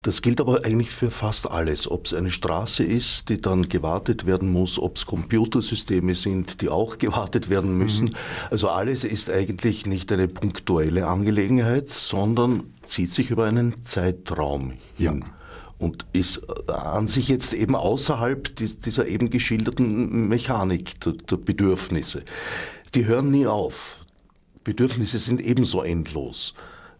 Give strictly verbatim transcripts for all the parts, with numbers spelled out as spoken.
Das gilt aber eigentlich für fast alles. Ob es eine Straße ist, die dann gewartet werden muss, ob es Computersysteme sind, die auch gewartet werden müssen. Mhm. Also alles ist eigentlich nicht eine punktuelle Angelegenheit, sondern zieht sich über einen Zeitraum hin. Ja. Und ist an sich jetzt eben außerhalb dieser eben geschilderten Mechanik der, der Bedürfnisse. Die hören nie auf. Bedürfnisse sind ebenso endlos.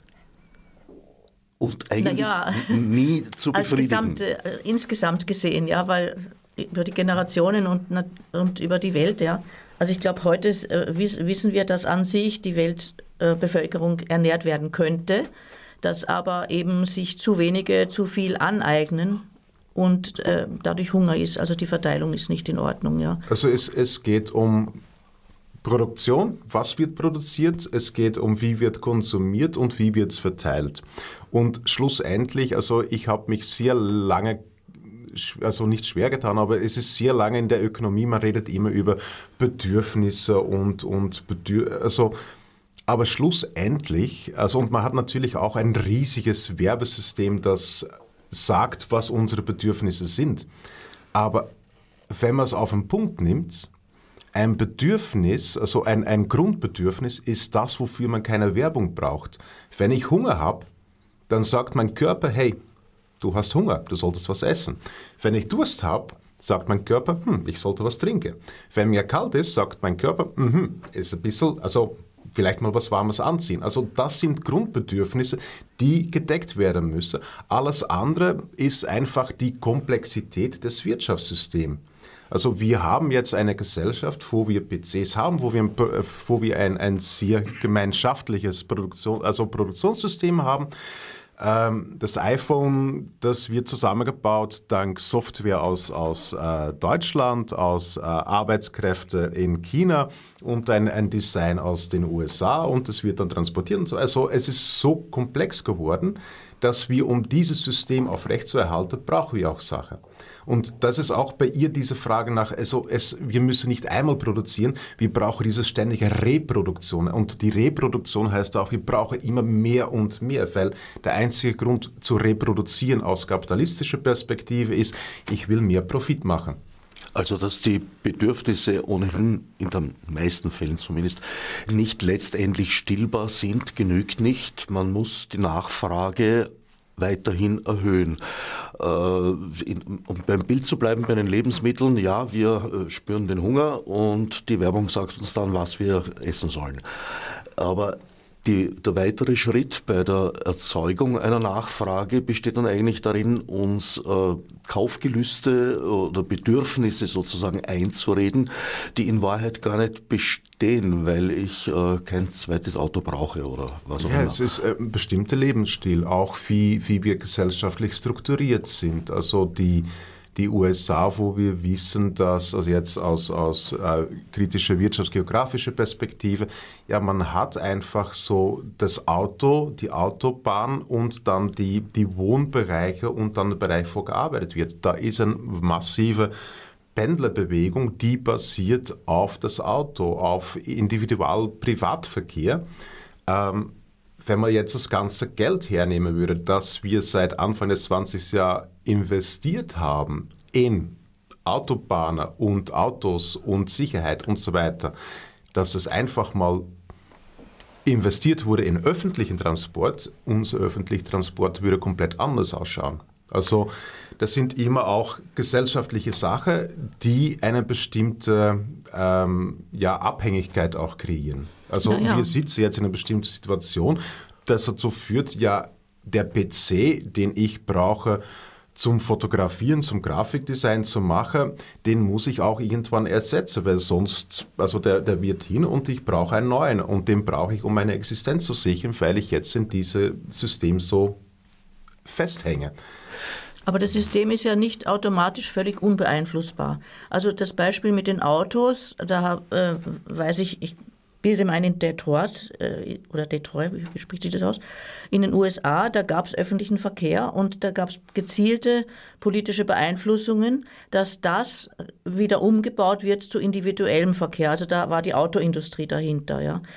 Und eigentlich naja, nie zu befriedigen. Als Gesamt, äh, insgesamt gesehen, ja, weil über die Generationen und, und über die Welt, ja. Also ich glaube, heute äh, wissen wir, dass an sich die Weltbevölkerung äh, ernährt werden könnte, dass aber eben sich zu wenige zu viel aneignen und äh, dadurch Hunger ist. Also die Verteilung ist nicht in Ordnung, ja. Also es, es geht um Produktion, was wird produziert, es geht um wie wird konsumiert und wie wird es verteilt. Und schlussendlich, also ich habe mich sehr lange, also nicht schwer getan, aber es ist sehr lange in der Ökonomie, man redet immer über Bedürfnisse und, und Bedür- also aber schlussendlich, also und man hat natürlich auch ein riesiges Werbesystem, das sagt, was unsere Bedürfnisse sind. Aber wenn man es auf den Punkt nimmt, ein Bedürfnis, also ein, ein Grundbedürfnis ist das, wofür man keine Werbung braucht. Wenn ich Hunger habe, dann sagt mein Körper, hey, du hast Hunger, du solltest was essen. Wenn ich Durst habe, sagt mein Körper, hm, ich sollte was trinken. Wenn mir kalt ist, sagt mein Körper, mhm, ist ein bisschen, also vielleicht mal was Warmes anziehen. Also das sind Grundbedürfnisse, die gedeckt werden müssen. Alles andere ist einfach die Komplexität des Wirtschaftssystems. Also wir haben jetzt eine Gesellschaft, wo wir P Cs haben, wo wir, wo wir ein, ein sehr gemeinschaftliches Produktion, also Produktionssystem haben. Das iPhone, das wird zusammengebaut dank Software aus, aus äh, Deutschland, aus äh, Arbeitskräfte in China und ein, ein Design aus den U S A und es wird dann transportiert und so. Also es ist so komplex geworden, dass wir, um dieses System aufrechtzuerhalten, brauchen wir auch Sachen. Und das ist auch bei ihr diese Frage nach, also es, wir müssen nicht einmal produzieren, wir brauchen diese ständige Reproduktion. Und die Reproduktion heißt auch, wir brauchen immer mehr und mehr, weil der einzige Grund zu reproduzieren aus kapitalistischer Perspektive ist, ich will mehr Profit machen. Also, dass die Bedürfnisse ohnehin, in den meisten Fällen zumindest, nicht letztendlich stillbar sind, genügt nicht. Man muss die Nachfrage weiterhin erhöhen. Um beim Bild zu bleiben, bei den Lebensmitteln, ja, wir spüren den Hunger und die Werbung sagt uns dann, was wir essen sollen. Aber Die, der weitere Schritt bei der Erzeugung einer Nachfrage besteht dann eigentlich darin, uns äh, Kaufgelüste oder Bedürfnisse sozusagen einzureden, die in Wahrheit gar nicht bestehen, weil ich äh, kein zweites Auto brauche oder was auch immer. Ja, es ist ein bestimmter Lebensstil, auch wie, wie wir gesellschaftlich strukturiert sind. Also die Die U S A, wo wir wissen, dass, also jetzt aus, aus äh, kritischer wirtschaftsgeografischer Perspektive, ja, man hat einfach so das Auto, die Autobahn und dann die, die Wohnbereiche und dann der Bereich, wo gearbeitet wird. Da ist eine massive Pendlerbewegung, die basiert auf das Auto, auf Individual-Privatverkehr. Ähm, Wenn man jetzt das ganze Geld hernehmen würde, das wir seit Anfang des zwanzigsten Jahrhunderts investiert haben in Autobahnen und Autos und Sicherheit und so weiter, dass es einfach mal investiert wurde in öffentlichen Transport, unser öffentlicher Transport würde komplett anders ausschauen. Also das sind immer auch gesellschaftliche Sachen, die eine bestimmte ähm, ja, Abhängigkeit auch kreieren. Also ja, ja. Wir sitzen jetzt in einer bestimmten Situation, das dazu führt, ja, der P C, den ich brauche zum Fotografieren, zum Grafikdesign zu machen, den muss ich auch irgendwann ersetzen, weil sonst, also der, der wird hin und ich brauche einen neuen und den brauche ich, um meine Existenz zu sichern, weil ich jetzt in diesem System so festhänge. Aber das System ist ja nicht automatisch völlig unbeeinflussbar. Also das Beispiel mit den Autos, da äh, weiß ich, ich bilde mal in Detroit, äh, oder Detroit, wie spricht sich das aus? In den U S A, da gab es öffentlichen Verkehr und da gab es gezielte politische Beeinflussungen, dass das wieder umgebaut wird zu individuellem Verkehr. Also da war die Autoindustrie dahinter, ja.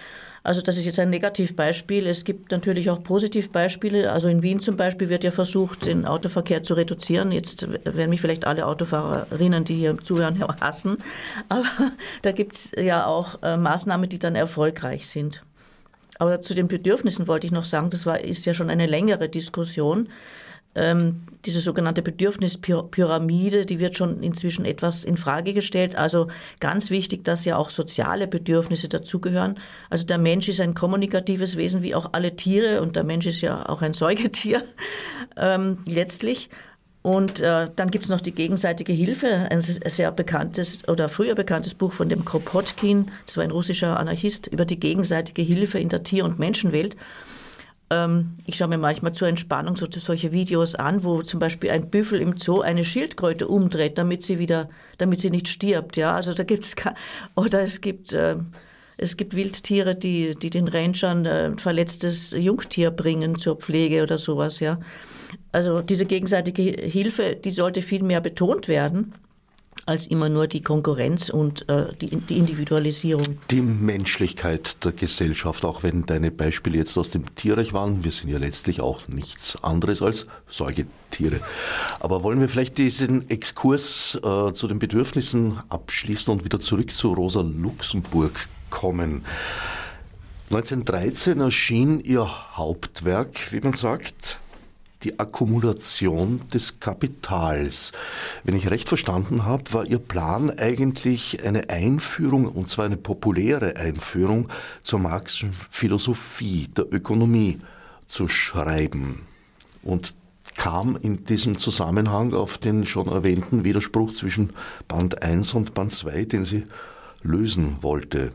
Also das ist jetzt ein Negativbeispiel. Es gibt natürlich auch Positivbeispiele. Also in Wien zum Beispiel wird ja versucht, den Autoverkehr zu reduzieren. Jetzt werden mich vielleicht alle Autofahrerinnen, die hier zuhören, hassen. Aber da gibt es ja auch äh, Maßnahmen, die dann erfolgreich sind. Aber zu den Bedürfnissen wollte ich noch sagen, das war, ist ja schon eine längere Diskussion. Ähm, diese sogenannte Bedürfnispyramide, die wird schon inzwischen etwas in Frage gestellt. Also ganz wichtig, dass ja auch soziale Bedürfnisse dazugehören. Also der Mensch ist ein kommunikatives Wesen wie auch alle Tiere und der Mensch ist ja auch ein Säugetier ähm, letztlich. Und äh, dann gibt es noch die gegenseitige Hilfe, ein sehr bekanntes oder früher bekanntes Buch von dem Kropotkin, das war ein russischer Anarchist, über die gegenseitige Hilfe in der Tier- und Menschenwelt. Ich schaue mir manchmal zur Entspannung so, solche Videos an, wo zum Beispiel ein Büffel im Zoo eine Schildkröte umdreht, damit sie wieder, damit sie nicht stirbt. Ja, also da gibt's oder es gibt äh, es gibt Wildtiere, die die den Rangern ein verletztes Jungtier bringen zur Pflege oder sowas. Ja, also diese gegenseitige Hilfe, die sollte viel mehr betont werden, als immer nur die Konkurrenz und äh, die, die Individualisierung. Die Menschlichkeit der Gesellschaft, auch wenn deine Beispiele jetzt aus dem Tierreich waren, wir sind ja letztlich auch nichts anderes als Säugetiere. Aber wollen wir vielleicht diesen Exkurs äh, zu den Bedürfnissen abschließen und wieder zurück zu Rosa Luxemburg kommen? neunzehnhundertdreizehn erschien ihr Hauptwerk, wie man sagt, Die Akkumulation des Kapitals. Wenn ich recht verstanden habe, war Ihr Plan eigentlich eine Einführung, und zwar eine populäre Einführung zur Marxischen Philosophie der Ökonomie zu schreiben. Und kam in diesem Zusammenhang auf den schon erwähnten Widerspruch zwischen Band eins und Band zwei, den sie lösen wollte.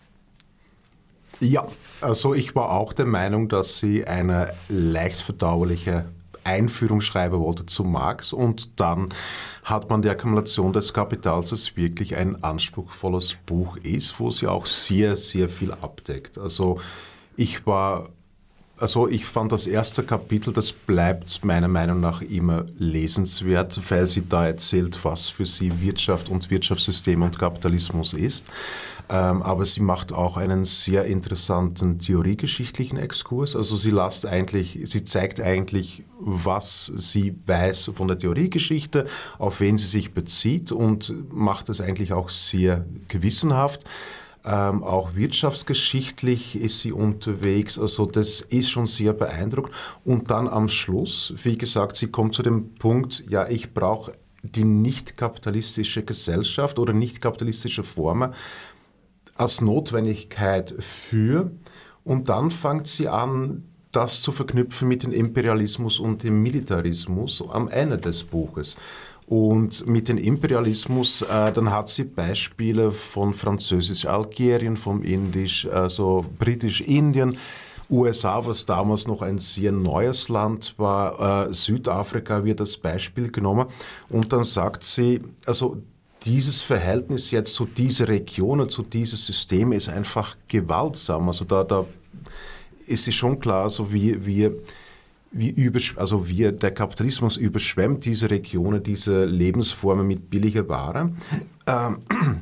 Ja, also ich war auch der Meinung, dass sie eine leicht verdauliche Einführung schreiben wollte zu Marx, und dann hat man die Akkumulation des Kapitals, das wirklich ein anspruchsvolles Buch ist, wo sie auch sehr, sehr viel abdeckt. Also ich war, also ich fand das erste Kapitel, das bleibt meiner Meinung nach immer lesenswert, weil sie da erzählt, was für sie Wirtschaft und Wirtschaftssystem und Kapitalismus ist. Ähm, aber sie macht auch einen sehr interessanten theoriegeschichtlichen Exkurs. Also sie lässt eigentlich, sie zeigt eigentlich, was sie weiß von der Theoriegeschichte, auf wen sie sich bezieht, und macht es eigentlich auch sehr gewissenhaft. Ähm, auch wirtschaftsgeschichtlich ist sie unterwegs, also das ist schon sehr beeindruckend. Und dann am Schluss, wie gesagt, sie kommt zu dem Punkt, ja, ich brauche die nicht kapitalistische Gesellschaft oder nicht kapitalistische Formen als Notwendigkeit für, und dann fängt sie an, das zu verknüpfen mit dem Imperialismus und dem Militarismus am Ende des Buches. Und mit dem Imperialismus, äh, dann hat sie Beispiele von Französisch-Algerien, vom Indisch, also Britisch-Indien, U S A, was damals noch ein sehr neues Land war, äh, Südafrika wird als Beispiel genommen, und dann sagt sie, also dieses Verhältnis jetzt zu dieser Region, zu diesem System ist einfach gewaltsam. Also da, da ist es schon klar, also wie, wie, wie, übersch- also wie der Kapitalismus überschwemmt diese Regionen, diese Lebensformen mit billiger Ware. Ähm,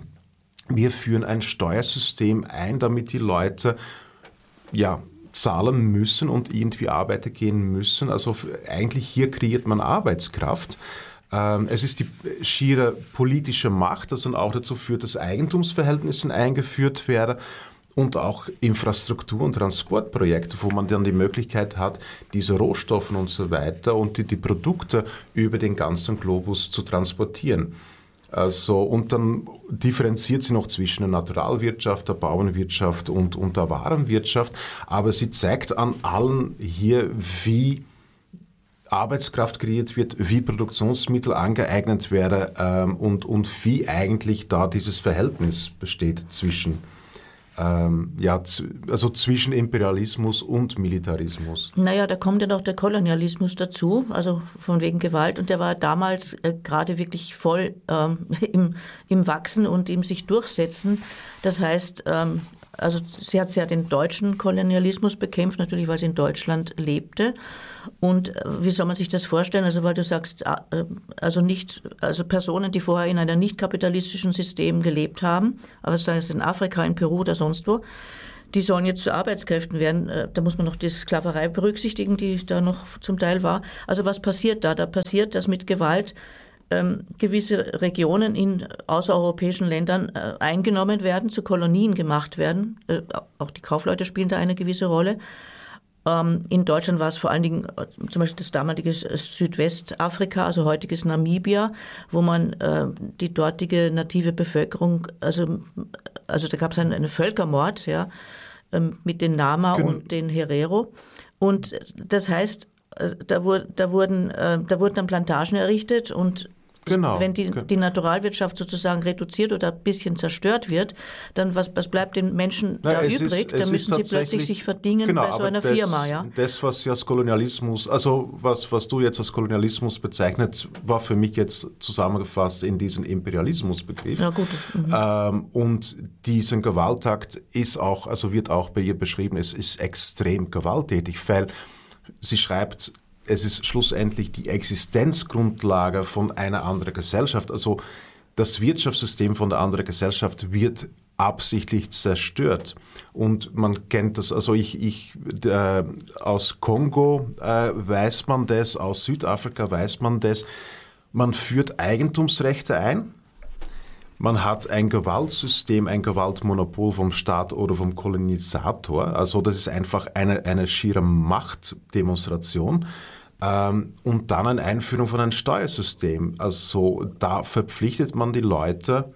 wir führen ein Steuersystem ein, damit die Leute ja, zahlen müssen und irgendwie arbeiten gehen müssen. Also eigentlich hier kreiert man Arbeitskraft. Es ist die schiere politische Macht, das dann auch dazu führt, dass Eigentumsverhältnisse eingeführt werden und auch Infrastruktur- und Transportprojekte, wo man dann die Möglichkeit hat, diese Rohstoffe und so weiter und die, die Produkte über den ganzen Globus zu transportieren. Also, und dann differenziert sie noch zwischen der Naturalwirtschaft, der Bauernwirtschaft und, und der Warenwirtschaft, aber sie zeigt an allen hier, wie Arbeitskraft kreiert wird, wie Produktionsmittel angeeignet werden ähm, und, und wie eigentlich da dieses Verhältnis besteht zwischen, ähm, ja, z- also zwischen Imperialismus und Militarismus. Naja, da kommt ja noch der Kolonialismus dazu, also von wegen Gewalt, und der war damals äh, gerade wirklich voll ähm, im, im Wachsen und im sich durchsetzen. Das heißt, ähm, also sie hat ja den deutschen Kolonialismus bekämpft, natürlich, weil sie in Deutschland lebte. Und wie soll man sich das vorstellen? Also weil du sagst, also nicht, also Personen, die vorher in einem nicht kapitalistischen System gelebt haben, aber sei es in Afrika, in Peru oder sonst wo, die sollen jetzt zu Arbeitskräften werden. Da muss man noch die Sklaverei berücksichtigen, die da noch zum Teil war. Also was passiert da? Da passiert, dass mit Gewalt ähm, gewisse Regionen in außereuropäischen Ländern äh, eingenommen werden, zu Kolonien gemacht werden. Äh, auch die Kaufleute spielen da eine gewisse Rolle. Ähm, in Deutschland war es vor allen Dingen äh, zum Beispiel das damalige Südwestafrika, also heutiges Namibia, wo man äh, die dortige native Bevölkerung, also, also da gab es einen, einen Völkermord, ja, mit den Nama genau. und den Herero. Und das heißt, da, wurde, da, wurden, da wurden dann Plantagen errichtet und genau. wenn die, die Naturalwirtschaft sozusagen reduziert oder ein bisschen zerstört wird, dann was, was bleibt den Menschen Na, da übrig? Ist, dann müssen sie plötzlich sich verdingen genau, bei so einer das, Firma. Ja? Das, was Sie als Kolonialismus, also was, was du jetzt als Kolonialismus bezeichnet, war für mich jetzt zusammengefasst in diesen Imperialismusbegriff. Ja, gut. Mhm. Ähm, und diesen Gewaltakt ist auch, also wird auch bei ihr beschrieben, es ist extrem gewalttätig, weil sie schreibt, es ist schlussendlich die Existenzgrundlage von einer anderen Gesellschaft. Also das Wirtschaftssystem von der anderen Gesellschaft wird absichtlich zerstört. Und man kennt das, also ich, ich äh, aus Kongo äh, weiß man das, aus Südafrika weiß man das. Man führt Eigentumsrechte ein. Man hat ein Gewaltsystem, ein Gewaltmonopol vom Staat oder vom Kolonisator. Also das ist einfach eine, eine schiere Machtdemonstration. Ähm, und dann eine Einführung von einem Steuersystem. Also da verpflichtet man die Leute,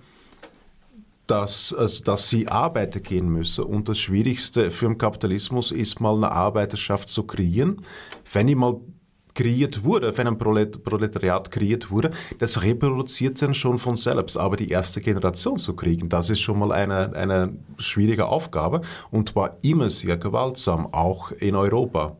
dass, also, dass sie arbeiten gehen müssen. Und das Schwierigste für den Kapitalismus ist mal eine Arbeiterschaft zu kreieren. Wenn die mal kreiert wurde, wenn ein Proletariat kreiert wurde, das reproduziert dann schon von selbst. Aber die erste Generation zu kriegen, das ist schon mal eine, eine schwierige Aufgabe und war immer sehr gewaltsam, auch in Europa.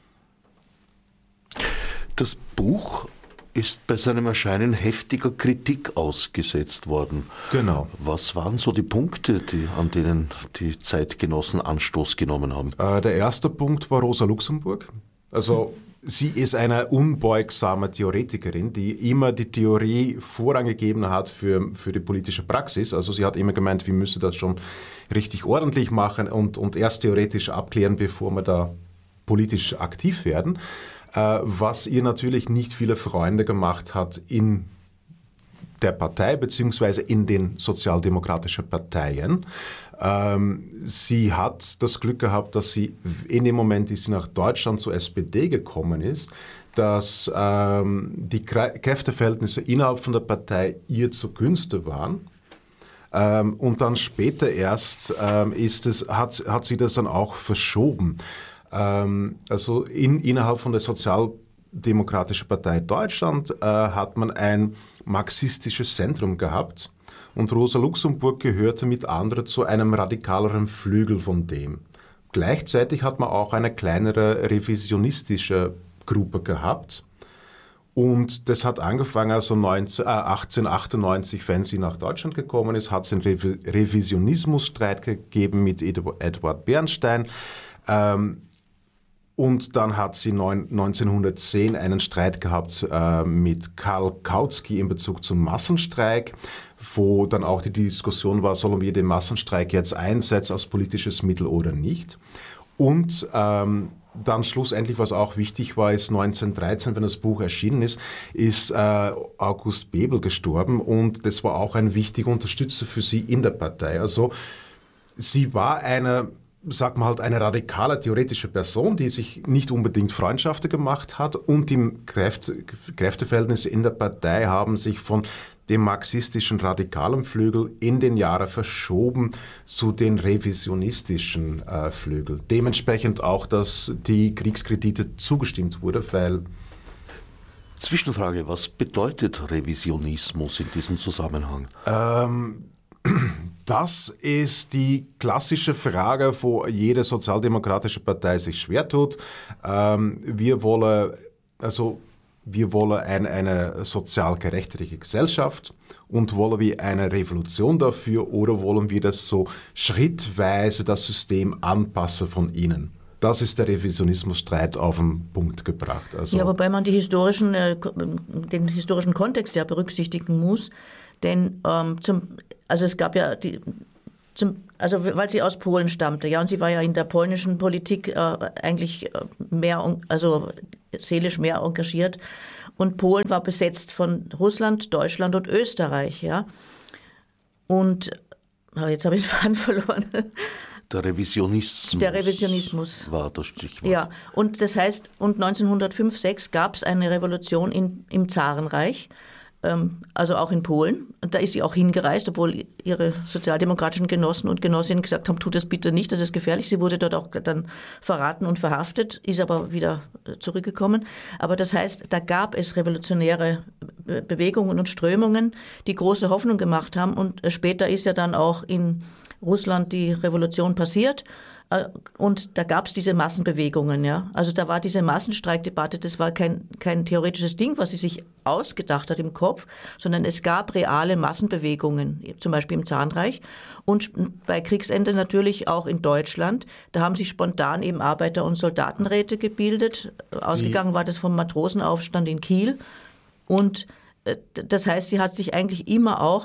Das Buch ist bei seinem Erscheinen heftiger Kritik ausgesetzt worden. Genau. Was waren so die Punkte, die, an denen die Zeitgenossen Anstoß genommen haben? Äh, der erste Punkt war Rosa Luxemburg. Also sie ist eine unbeugsame Theoretikerin, die immer die Theorie Vorrang gegeben hat für, für die politische Praxis. Also sie hat immer gemeint, wir müssen das schon richtig ordentlich machen und, und erst theoretisch abklären, bevor wir da politisch aktiv werden. Äh, was ihr natürlich nicht viele Freunde gemacht hat in der Partei beziehungsweise in den sozialdemokratischen Parteien. Ähm, sie hat das Glück gehabt, dass sie in dem Moment, die sie nach Deutschland zur S P D gekommen ist, dass ähm, die Kräfteverhältnisse innerhalb von der Partei ihr zugunsten waren. Ähm, und dann später erst ähm, ist es, hat, hat sie das dann auch verschoben. Ähm, also in, innerhalb von der Sozialdemokratischen Partei Deutschland äh, hat man ein marxistisches Zentrum gehabt. Und Rosa Luxemburg gehörte mit anderen zu einem radikaleren Flügel von dem. Gleichzeitig hat man auch eine kleinere revisionistische Gruppe gehabt. Und das hat angefangen, also achtzehnhundertachtundneunzig, wenn sie nach Deutschland gekommen ist, hat es einen Re- Revisionismusstreit gegeben mit Eduard Bernstein. Ähm, Und dann hat sie neunzehnhundertzehn einen Streit gehabt äh, mit Karl Kautsky in Bezug zum Massenstreik, wo dann auch die Diskussion war, sollen wir den Massenstreik jetzt einsetzen als politisches Mittel oder nicht. Und ähm, dann schlussendlich, was auch wichtig war, ist neunzehnhundertdreizehn, wenn das Buch erschienen ist, ist äh, August Bebel gestorben und das war auch ein wichtiger Unterstützer für sie in der Partei. Also sie war eine... sagt man halt, eine radikale theoretische Person, die sich nicht unbedingt Freundschaften gemacht hat und die Kräfte, Kräfteverhältnisse in der Partei haben sich von dem marxistischen radikalen Flügel in den Jahren verschoben zu den revisionistischen äh, Flügel. Dementsprechend auch, dass die Kriegskredite zugestimmt wurde, weil... Zwischenfrage, was bedeutet Revisionismus in diesem Zusammenhang? Ähm... Das ist die klassische Frage, wo jede sozialdemokratische Partei sich schwer tut. Ähm, wir wollen, also wir wollen ein, eine sozial gerechtliche Gesellschaft und wollen wir eine Revolution dafür oder wollen wir das so schrittweise das System anpassen von innen? Das ist der Revisionismusstreit auf den Punkt gebracht. Also, ja, wobei man die historischen, äh, den historischen Kontext ja berücksichtigen muss. Denn ähm, zum, also es gab ja die, zum, also weil sie aus Polen stammte, ja, und sie war ja in der polnischen Politik äh, eigentlich mehr, also seelisch mehr engagiert. Und Polen war besetzt von Russland, Deutschland und Österreich, ja. Und oh, jetzt habe ich den Faden verloren. Der Revisionismus. Der Revisionismus war das Stichwort. Ja, und das heißt, und neunzehnhundertfünf, sechs gab es eine Revolution in, im Zarenreich, ähm, also auch in Polen. Und da ist sie auch hingereist, obwohl ihre sozialdemokratischen Genossen und Genossinnen gesagt haben, tut das bitte nicht, das ist gefährlich. Sie wurde dort auch dann verraten und verhaftet, ist aber wieder zurückgekommen. Aber das heißt, da gab es revolutionäre Bewegungen und Strömungen, die große Hoffnung gemacht haben. Und später ist ja dann auch in Russland die Revolution passiert. Und da gab es diese Massenbewegungen, ja. Also da war diese Massenstreikdebatte, das war kein, kein theoretisches Ding, was sie sich ausgedacht hat im Kopf, sondern es gab reale Massenbewegungen, zum Beispiel im Zarenreich und bei Kriegsende natürlich auch in Deutschland. Da haben sich spontan eben Arbeiter- und Soldatenräte gebildet. Ausgegangen war das vom Matrosenaufstand in Kiel. Und das heißt, sie hat sich eigentlich immer auch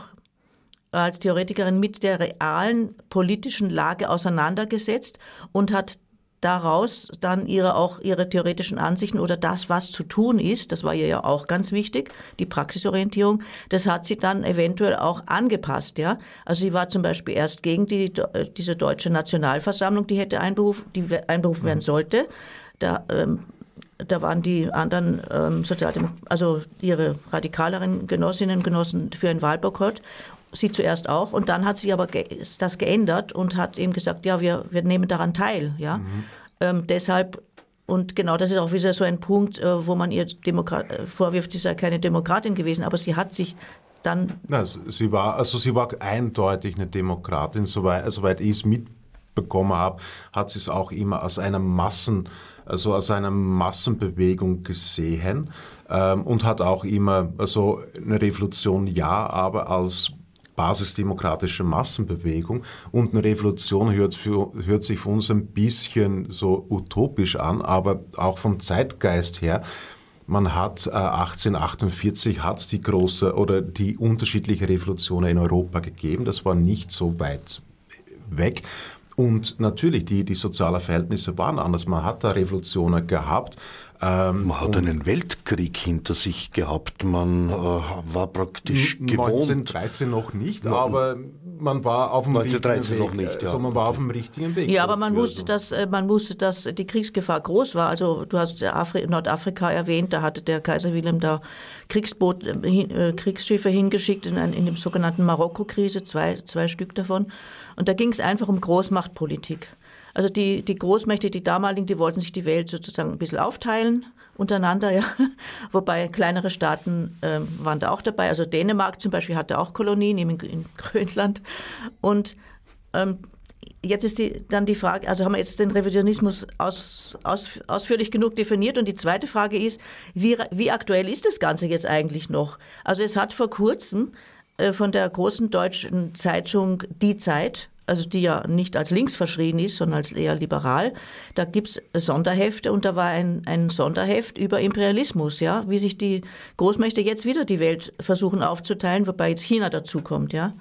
als Theoretikerin mit der realen politischen Lage auseinandergesetzt und hat daraus dann ihre, auch ihre theoretischen Ansichten oder das, was zu tun ist, das war ihr ja auch ganz wichtig, die Praxisorientierung, das hat sie dann eventuell auch angepasst. Ja? Also sie war zum Beispiel erst gegen die, diese deutsche Nationalversammlung, die hätte einberuf, die einberufen werden sollte. Da, ähm, da waren die anderen ähm, Sozialdemokraten, also ihre radikaleren Genossinnen und Genossen für einen Wahlboykott. Sie zuerst auch und dann hat sie aber ge- das geändert und hat eben gesagt, ja, wir, wir nehmen daran teil. Ja? Mhm. Ähm, deshalb, und genau das ist auch wieder so ein Punkt, äh, wo man ihr Demokrat, äh, vorwirft, sie sei keine Demokratin gewesen, aber sie hat sich dann... Na, sie war, also sie war eindeutig eine Demokratin, soweit, soweit ich es mitbekommen habe, hat sie es auch immer als eine Massen, also als eine Massenbewegung gesehen ähm, und hat auch immer, also eine Revolution ja, aber als basisdemokratische Massenbewegung und eine Revolution hört, für, hört sich für uns ein bisschen so utopisch an, aber auch vom Zeitgeist her. Man hat äh, achtzehnhundertachtundvierzig hat es die große oder die unterschiedliche Revolutionen in Europa gegeben. Das war nicht so weit weg. Und natürlich, die, die sozialen Verhältnisse waren anders. Man hat da Revolutionen gehabt. Ähm, man hat einen Weltkrieg hinter sich gehabt. Man äh, war praktisch gewohnt. neunzehnhundertdreizehn noch nicht, ja, aber man war auf dem richtigen Weg. Noch nicht, ja. Also man war auf dem richtigen Weg. Ja, aber man wusste, dass, man wusste, dass die Kriegsgefahr groß war. Also du hast Afri- Nordafrika erwähnt, da hatte der Kaiser Wilhelm da Kriegsboot, äh, Kriegsschiffe hingeschickt in, ein, in dem sogenannten Marokko-Krise, zwei, zwei Stück davon. Und da ging es einfach um Großmachtpolitik. Also die, die Großmächte, die damaligen, die wollten sich die Welt sozusagen ein bisschen aufteilen untereinander, ja. Wobei kleinere Staaten äh, waren da auch dabei. Also Dänemark zum Beispiel hatte auch Kolonien in, in Grönland. Und ähm, jetzt ist die, dann die Frage, also haben wir jetzt den Revisionismus aus, aus, ausführlich genug definiert. Und die zweite Frage ist, wie, wie aktuell ist das Ganze jetzt eigentlich noch? Also es hat vor kurzem äh, von der großen deutschen Zeitung Die Zeit, also die ja nicht als links verschrien ist, sondern als eher liberal, da gibt es Sonderhefte und da war ein, ein Sonderheft über Imperialismus, ja, wie sich die Großmächte jetzt wieder die Welt versuchen aufzuteilen, wobei jetzt China dazukommt, ja.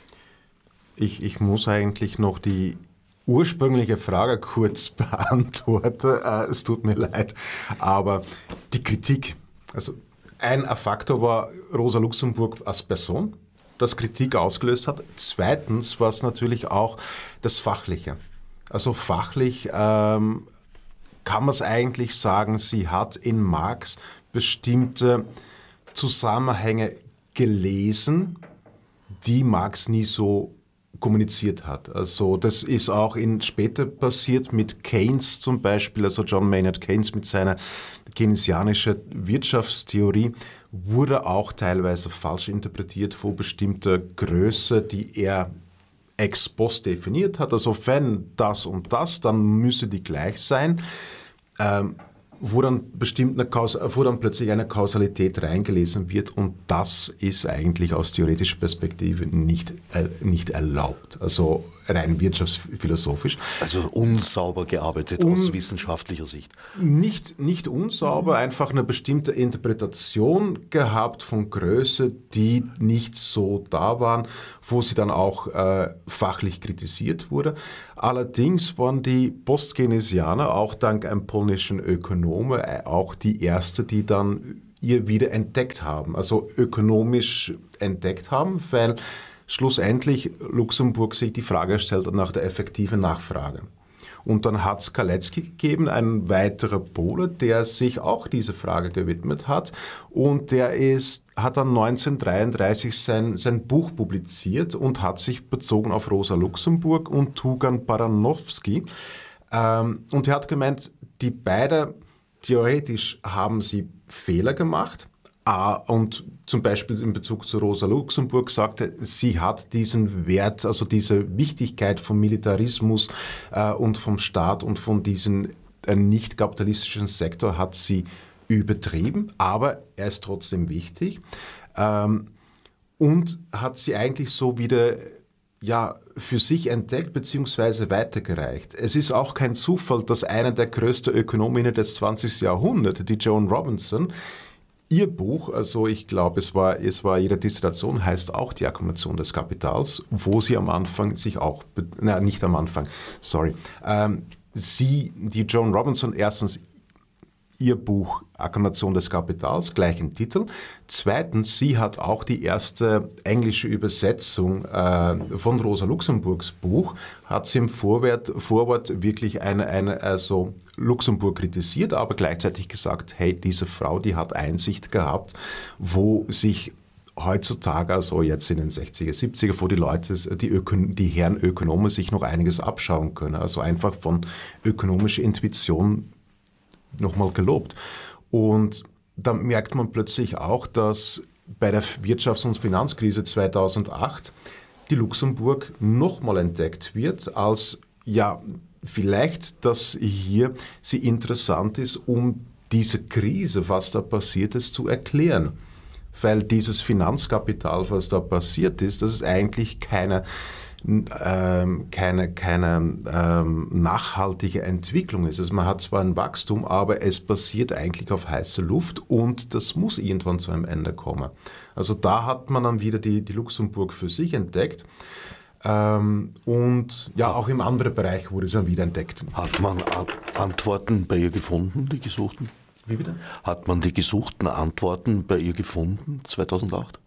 Ich, ich muss eigentlich noch die ursprüngliche Frage kurz beantworten, äh, es tut mir leid, aber die Kritik, also ein Faktor war Rosa Luxemburg als Person, das Kritik ausgelöst hat. Zweitens war es natürlich auch das Fachliche. Also fachlich ähm, kann man es eigentlich sagen, sie hat in Marx bestimmte Zusammenhänge gelesen, die Marx nie so kommuniziert hat. Also das ist auch in später passiert mit Keynes zum Beispiel, also John Maynard Keynes mit seiner keynesianischen Wirtschaftstheorie wurde auch teilweise falsch interpretiert von bestimmter Größe, die er ex post definiert hat. Also wenn das und das, dann müsse die gleich sein. Ähm, wo dann bestimmt eine Kaus- wo dann plötzlich eine Kausalität reingelesen wird und das ist eigentlich aus theoretischer Perspektive nicht, äh, nicht erlaubt. Also rein wirtschaftsphilosophisch. Also unsauber gearbeitet Un- aus wissenschaftlicher Sicht. Nicht, nicht unsauber, mhm. einfach eine bestimmte Interpretation gehabt von Größe, die nicht so da waren, wo sie dann auch äh, fachlich kritisiert wurde. Allerdings waren die Postkeynesianer, auch dank einem polnischen Ökonomen, auch die erste, die dann ihr wieder entdeckt haben, also ökonomisch entdeckt haben, weil schlussendlich Luxemburg sich die Frage stellt nach der effektiven Nachfrage. Und dann hat es Kalecki gegeben, ein weiterer Pole, der sich auch diese Frage gewidmet hat. Und der ist, hat dann neunzehnhundertdreiunddreißig sein, sein Buch publiziert und hat sich bezogen auf Rosa Luxemburg und Tugan Baranowski. Ähm, und er hat gemeint, die beiden, theoretisch haben sie Fehler gemacht. Ah, und zum Beispiel in Bezug zu Rosa Luxemburg sagte, sie hat diesen Wert, also diese Wichtigkeit vom Militarismus äh, und vom Staat und von diesem äh, nicht kapitalistischen Sektor hat sie übertrieben, aber er ist trotzdem wichtig ähm, und hat sie eigentlich so wieder ja, für sich entdeckt bzw. weitergereicht. Es ist auch kein Zufall, dass eine der größten Ökonominnen des zwanzigsten Jahrhunderts, die Joan Robinson, ihr Buch, also ich glaube, es war, es war ihre Dissertation, heißt auch die Akkumulation des Kapitals, wo sie am Anfang sich auch, na nicht am Anfang, sorry, ähm, sie, die Joan Robinson, erstens ihr Buch Akkumulation des Kapitals, gleichen Titel. Zweitens, sie hat auch die erste englische Übersetzung äh, von Rosa Luxemburgs Buch, hat sie im Vorwort, Vorwort wirklich eine, eine, also Luxemburg kritisiert, aber gleichzeitig gesagt, hey, diese Frau, die hat Einsicht gehabt, wo sich heutzutage, also jetzt in den sechziger, siebziger, wo die Leute, die, Ökon- die Herren Ökonomen sich noch einiges abschauen können. Also einfach von ökonomischer Intuition nochmal gelobt. Und da merkt man plötzlich auch, dass bei der Wirtschafts- und Finanzkrise zweitausendacht die Luxemburg nochmal entdeckt wird, als ja, vielleicht, dass hier sie interessant ist, um diese Krise, was da passiert ist, zu erklären. Weil dieses Finanzkapital, was da passiert ist, das ist eigentlich keine Ähm, keine, keine ähm, nachhaltige Entwicklung ist. Also man hat zwar ein Wachstum, aber es basiert eigentlich auf heißer Luft und das muss irgendwann zu einem Ende kommen. Also da hat man dann wieder die, die Luxemburg für sich entdeckt ähm, und ja, auch im anderen Bereich wurde es dann wieder entdeckt. Hat man Antworten bei ihr gefunden, die gesuchten? Wie bitte? Hat man die gesuchten Antworten bei ihr gefunden, zweitausendacht?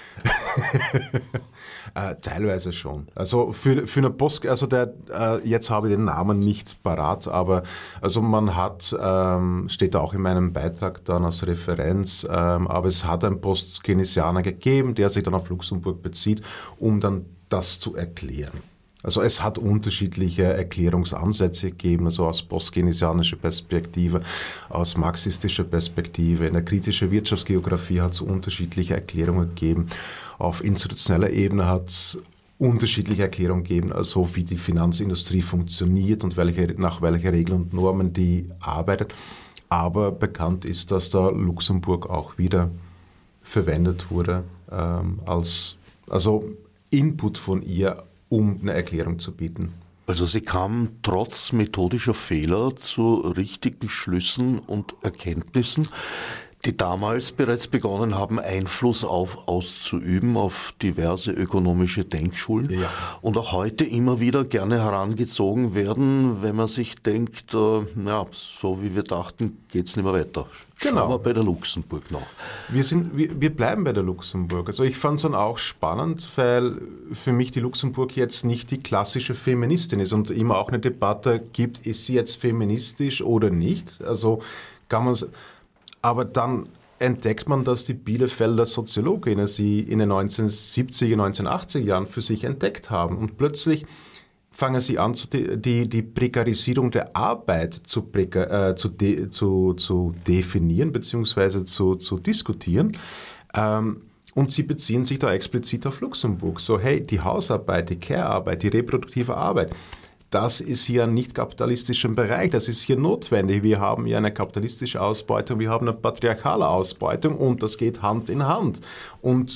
äh, teilweise schon. Also für, für eine Post, also der, äh, jetzt habe ich den Namen nicht parat, aber also man hat, ähm, steht auch in meinem Beitrag dann als Referenz, ähm, aber es hat einen Postkeynesianer gegeben, der sich dann auf Luxemburg bezieht, um dann das zu erklären. Also es hat unterschiedliche Erklärungsansätze gegeben, also aus postkeynesianischer Perspektive, aus marxistischer Perspektive. In der kritischen Wirtschaftsgeografie hat es unterschiedliche Erklärungen gegeben. Auf institutioneller Ebene hat es unterschiedliche Erklärungen gegeben, also wie die Finanzindustrie funktioniert und welche, nach welchen Regeln und Normen die arbeitet. Aber bekannt ist, dass da Luxemburg auch wieder verwendet wurde ähm, als also Input von ihr, um eine Erklärung zu bieten. Also sie kam trotz methodischer Fehler zu richtigen Schlüssen und Erkenntnissen, die damals bereits begonnen haben, Einfluss auf, auszuüben auf diverse ökonomische Denkschulen ja. und auch heute immer wieder gerne herangezogen werden, wenn man sich denkt, äh, ja, so wie wir dachten, geht's nicht mehr weiter. Schauen genau. wir bei der Luxemburg noch. Wir, sind, wir, wir bleiben bei der Luxemburg. Also ich fand es dann auch spannend, weil für mich die Luxemburg jetzt nicht die klassische Feministin ist und immer auch eine Debatte gibt, ist sie jetzt feministisch oder nicht? Also kann man aber dann entdeckt man, dass die Bielefelder Soziologinnen sie in den neunzehnhundertsiebziger, neunzehnhundertachtziger Jahren für sich entdeckt haben. Und plötzlich fangen sie an, die, die Prekarisierung der Arbeit zu, prekar, äh, zu, de, zu, zu definieren bzw. zu, zu diskutieren. Ähm, und sie beziehen sich da explizit auf Luxemburg. So, hey, die Hausarbeit, die Care-Arbeit, die reproduktive Arbeit, das ist hier ein nicht kapitalistischer Bereich, das ist hier notwendig. Wir haben hier eine kapitalistische Ausbeutung, wir haben eine patriarchale Ausbeutung und das geht Hand in Hand. Und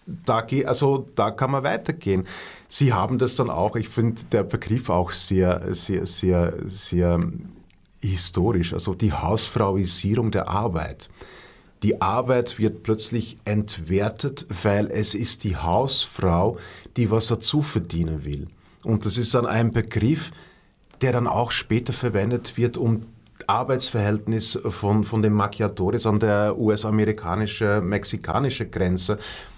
da, also da kann man weitergehen. Sie haben das dann auch, ich finde der Begriff auch sehr, sehr, sehr, sehr historisch, also die Hausfrauisierung der Arbeit. Die Arbeit wird plötzlich entwertet, weil es ist die Hausfrau, die was dazu verdienen will. Und das ist dann ein Begriff, der dann auch später verwendet wird, um Arbeitsverhältnis von, von den Maquiadores an der U S-amerikanische-mexikanische Grenze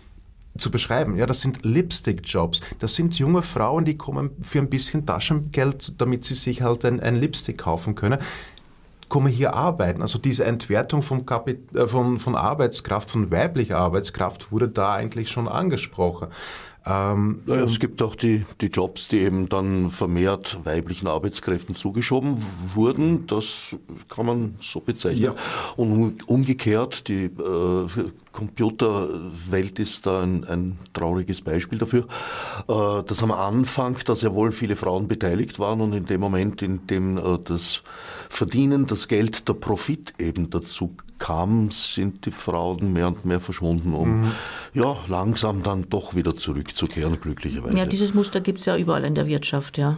zu beschreiben. Ja, das sind Lipstick-Jobs. Das sind junge Frauen, die kommen für ein bisschen Taschengeld, damit sie sich halt ein, ein Lipstick kaufen können, kommen hier arbeiten. Also diese Entwertung von, Kapit- äh, von, von Arbeitskraft, von weiblicher Arbeitskraft wurde da eigentlich schon angesprochen. Ähm, ja, es gibt auch die, die Jobs, die eben dann vermehrt weiblichen Arbeitskräften zugeschoben wurden. Das kann man so bezeichnen. Ja. Und umgekehrt, die äh, Computerwelt ist da ein, ein trauriges Beispiel dafür, äh, dass am Anfang da sehr wohl viele Frauen beteiligt waren und in dem Moment, in dem äh, das Verdienen, das Geld, der Profit eben dazu kam, sind die Frauen mehr und mehr verschwunden, um mhm. ja, langsam dann doch wieder zurückzukehren, glücklicherweise. Ja, dieses Muster gibt es ja überall in der Wirtschaft, ja.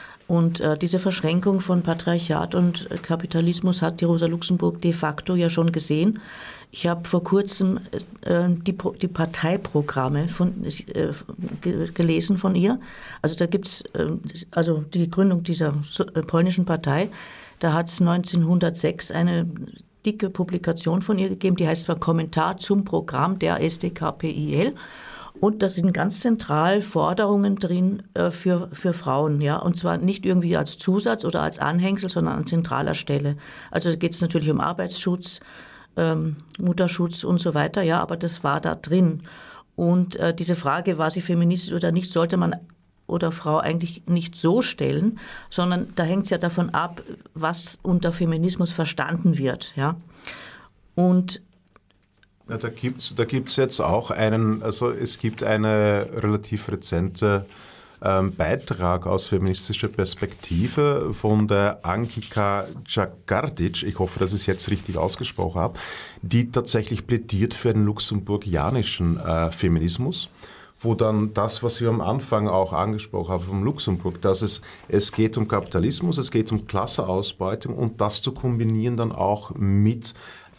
Und äh, diese Verschränkung von Patriarchat und Kapitalismus hat die Rosa Luxemburg de facto ja schon gesehen. Ich habe vor kurzem äh, die, die Parteiprogramme von, äh, gelesen von ihr. Also da gibt es äh, also die Gründung dieser äh, polnischen Partei. Da hat es neunzehnhundertsechs eine dicke Publikation von ihr gegeben, die heißt zwar Kommentar zum Programm der S D K P I L. Und da sind ganz zentral Forderungen drin äh, für, für Frauen, ja, und zwar nicht irgendwie als Zusatz oder als Anhängsel, sondern an zentraler Stelle. Also da geht es natürlich um Arbeitsschutz, ähm, Mutterschutz und so weiter, ja, aber das war da drin. Und äh, diese Frage, war sie feministisch oder nicht, sollte man oder Frau eigentlich nicht so stellen, sondern da hängt es ja davon ab, was unter Feminismus verstanden wird, ja. Und Ja, da gibt es da gibt's jetzt auch einen, also es gibt eine relativ rezente ähm, Beitrag aus feministischer Perspektive von der Ankika Djakardic, ich hoffe, dass ich es jetzt richtig ausgesprochen habe, die tatsächlich plädiert für den luxemburgianischen äh, Feminismus, wo dann das, was wir am Anfang auch angesprochen haben vom Luxemburg, dass es, es geht um Kapitalismus, es geht um Klasseausbeutung und das zu kombinieren dann auch mit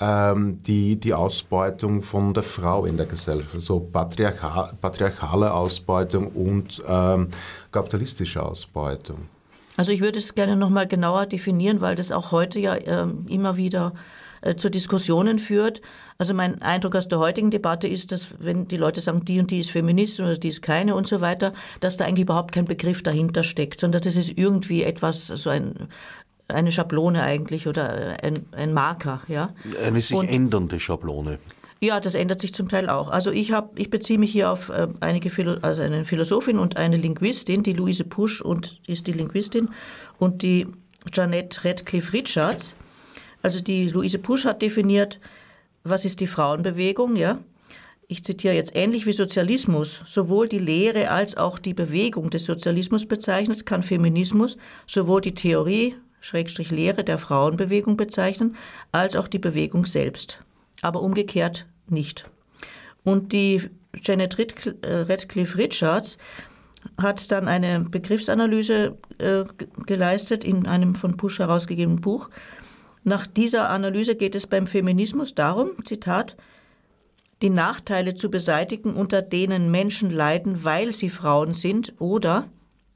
Die, die Ausbeutung von der Frau in der Gesellschaft, also patriarchal, patriarchale Ausbeutung und ähm, kapitalistische Ausbeutung. Also ich würde es gerne nochmal genauer definieren, weil das auch heute ja ähm, immer wieder äh, zu Diskussionen führt. Also mein Eindruck aus der heutigen Debatte ist, dass wenn die Leute sagen, die und die ist Feministin oder die ist keine und so weiter, dass da eigentlich überhaupt kein Begriff dahinter steckt, sondern das ist irgendwie etwas, so ein eine Schablone eigentlich oder ein, ein Marker, ja. Eine sich und, ändernde Schablone. Ja, das ändert sich zum Teil auch. Also ich habe, ich beziehe mich hier auf äh, einige, Philo- also eine Philosophin und eine Linguistin, die Louise Pusch und ist die Linguistin und die Jeanette Radcliffe Richards. Also die Louise Pusch hat definiert, was ist die Frauenbewegung, ja. Ich zitiere jetzt, ähnlich wie Sozialismus sowohl die Lehre als auch die Bewegung des Sozialismus bezeichnet, kann Feminismus sowohl die Theorie Schrägstrich Lehre der Frauenbewegung bezeichnen, als auch die Bewegung selbst. Aber umgekehrt nicht. Und die Janet Radcliffe Richards hat dann eine Begriffsanalyse äh, geleistet in einem von Pusch herausgegebenen Buch. Nach dieser Analyse geht es beim Feminismus darum, Zitat, die Nachteile zu beseitigen, unter denen Menschen leiden, weil sie Frauen sind, oder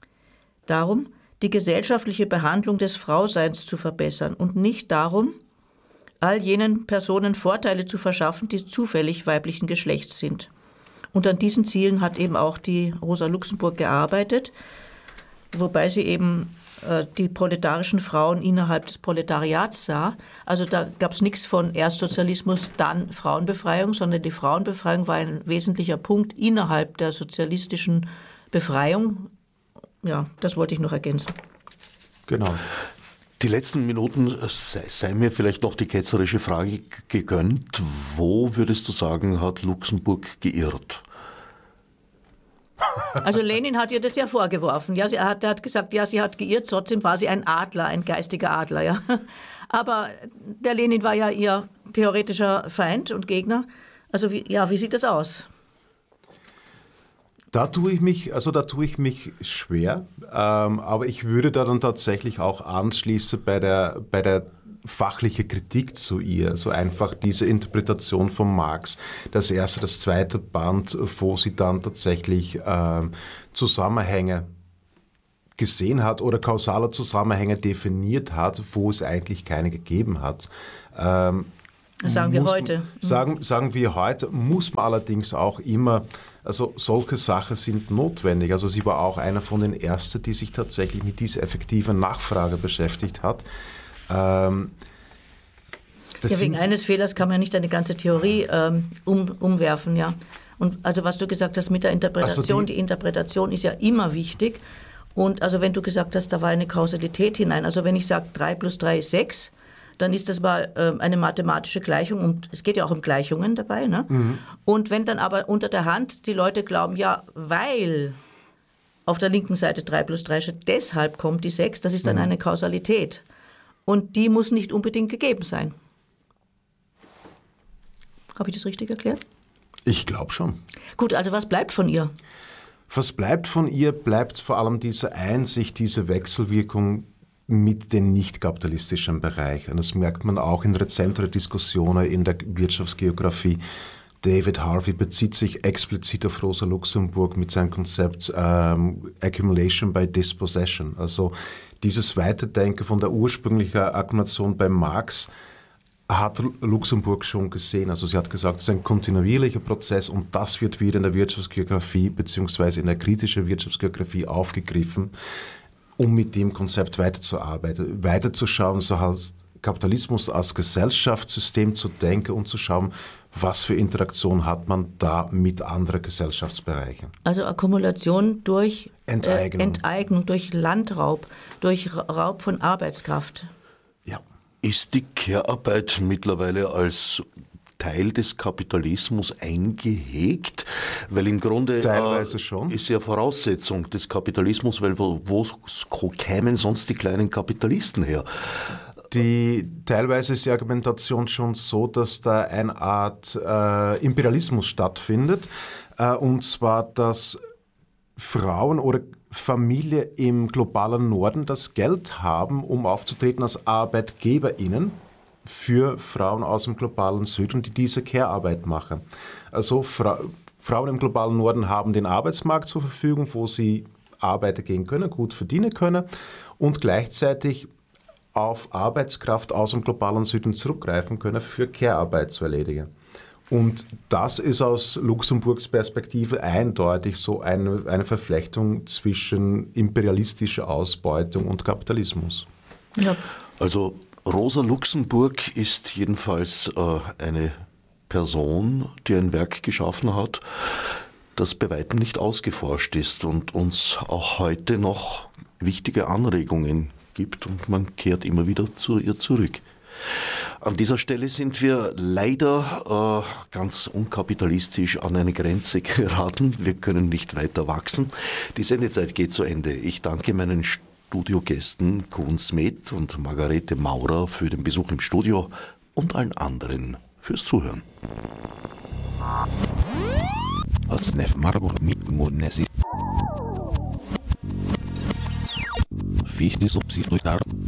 darum, die gesellschaftliche Behandlung des Frauseins zu verbessern und nicht darum, all jenen Personen Vorteile zu verschaffen, die zufällig weiblichen Geschlechts sind. Und an diesen Zielen hat eben auch die Rosa Luxemburg gearbeitet, wobei sie eben äh, die proletarischen Frauen innerhalb des Proletariats sah. Also da gab es nichts von erst Sozialismus, dann Frauenbefreiung, sondern die Frauenbefreiung war ein wesentlicher Punkt innerhalb der sozialistischen Befreiung. Ja, das wollte ich noch ergänzen. Genau. Die letzten Minuten sei, sei mir vielleicht noch die ketzerische Frage gegönnt. Wo würdest du sagen, hat Luxemburg geirrt? Also Lenin hat ihr das ja vorgeworfen. Ja, sie hat, er hat gesagt, ja, sie hat geirrt, trotzdem war sie ein Adler, ein geistiger Adler. Ja. Aber der Lenin war ja ihr theoretischer Feind und Gegner. Also wie, ja, wie sieht das aus? Da tue ich mich, also da tue ich mich schwer, ähm, aber ich würde da dann tatsächlich auch anschließen bei der, bei der fachlichen Kritik zu ihr, also einfach diese Interpretation von Marx, das erste, das zweite Band, wo sie dann tatsächlich ähm, Zusammenhänge gesehen hat oder kausale Zusammenhänge definiert hat, wo es eigentlich keine gegeben hat. Ähm, das sagen wir heute. Sagen, sagen wir heute, muss man allerdings auch immer, also solche Sachen sind notwendig. Also sie war auch einer von den Ersten, die sich tatsächlich mit dieser effektiven Nachfrage beschäftigt hat. Ähm, ja, wegen eines Fehlers kann man ja nicht eine ganze Theorie ähm, um, umwerfen, ja. Und also was du gesagt hast mit der Interpretation, also die, die Interpretation ist ja immer wichtig. Und also wenn du gesagt hast, da war eine Kausalität hinein, also wenn ich sage, drei plus drei ist sechs, dann ist das mal äh, eine mathematische Gleichung und es geht ja auch um Gleichungen dabei. Ne? Mhm. Und wenn dann aber unter der Hand die Leute glauben, ja, weil auf der linken Seite drei plus drei steht, deshalb kommt die sechs, das ist dann mhm. eine Kausalität. Und die muss nicht unbedingt gegeben sein. Habe ich das richtig erklärt? Ich glaube schon. Gut, also was bleibt von ihr? Was bleibt von ihr, bleibt vor allem diese Einsicht, diese Wechselwirkung mit den nicht-kapitalistischen Bereichen. Das merkt man auch in rezenteren Diskussionen in der Wirtschaftsgeografie. David Harvey bezieht sich explizit auf Rosa Luxemburg mit seinem Konzept ähm, Accumulation by Dispossession. Also dieses Weiterdenken von der ursprünglichen Akkumulation bei Marx hat Luxemburg schon gesehen. Also sie hat gesagt, es ist ein kontinuierlicher Prozess und das wird wieder in der Wirtschaftsgeografie bzw. in der kritischen Wirtschaftsgeografie aufgegriffen, um mit dem Konzept weiterzuarbeiten, weiterzuschauen, so als Kapitalismus als Gesellschaftssystem zu denken und zu schauen, was für Interaktion hat man da mit anderen Gesellschaftsbereichen. Also Akkumulation durch Enteignung, äh, Enteignung durch Landraub, durch Raub von Arbeitskraft. Ja. Ist die Care-Arbeit mittlerweile als Teil des Kapitalismus eingehegt? Weil im Grunde Teilweise schon. ist ja Voraussetzung des Kapitalismus, weil wo, wo kämen sonst die kleinen Kapitalisten her? Die, teilweise ist die Argumentation schon so, dass da eine Art äh, Imperialismus stattfindet, äh, und zwar, dass Frauen oder Familie im globalen Norden das Geld haben, um aufzutreten als ArbeitgeberInnen für Frauen aus dem globalen Süden, die diese Care-Arbeit machen. Also Fra- Frauen im globalen Norden haben den Arbeitsmarkt zur Verfügung, wo sie arbeiten gehen können, gut verdienen können und gleichzeitig auf Arbeitskraft aus dem globalen Süden zurückgreifen können, für Care-Arbeit zu erledigen. Und das ist aus Luxemburgs Perspektive eindeutig so eine, eine Verflechtung zwischen imperialistischer Ausbeutung und Kapitalismus. Ja. Also Rosa Luxemburg ist jedenfalls äh, eine Person, die ein Werk geschaffen hat, das bei weitem nicht ausgeforscht ist und uns auch heute noch wichtige Anregungen gibt und man kehrt immer wieder zu ihr zurück. An dieser Stelle sind wir leider äh, ganz unkapitalistisch an eine Grenze geraten. Wir können nicht weiter wachsen. Die Sendezeit geht zu Ende. Ich danke meinen Studiogästen Koen Smet und Margarete Maurer für den Besuch im Studio und allen anderen fürs Zuhören. Fichte subsidiar.